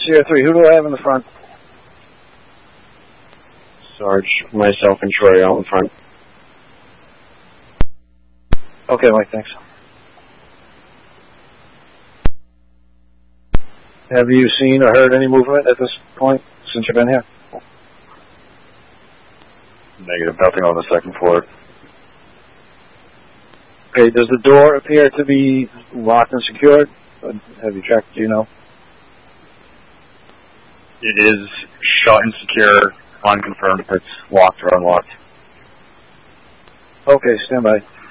Sierra 3, who do I have in the front? Sarge, myself, and Troy out in front. Okay, Mike, thanks. Have you seen or heard any movement at this point since you've been here? Negative, nothing on the second floor. Okay, does the door appear to be locked and secured? Have you checked, do you know? It is shut and secure, unconfirmed if it's locked or unlocked. Okay, stand by.